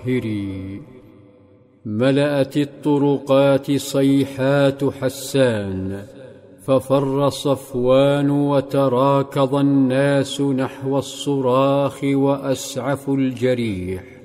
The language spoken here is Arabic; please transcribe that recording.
الطاهري. ملأت الطرقات صيحات حسان، ففر صفوان وتراكض الناس نحو الصراخ وأسعفوا الجريح.